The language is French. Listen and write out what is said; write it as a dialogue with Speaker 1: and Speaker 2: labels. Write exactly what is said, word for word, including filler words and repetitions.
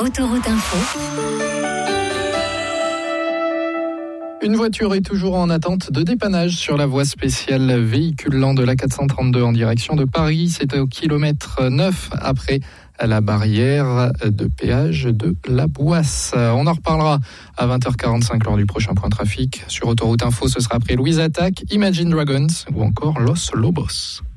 Speaker 1: Autoroute Info.
Speaker 2: Une voiture est toujours en attente de dépannage sur la voie spéciale véhiculant de l'A quatre cent trente-deux en direction de Paris. C'est au kilomètre neuf après la barrière de péage de la Boisse. On en reparlera à vingt heures quarante-cinq lors du prochain point trafic. Sur Autoroute Info, ce sera après Louise Attaque, Imagine Dragons ou encore Los Lobos.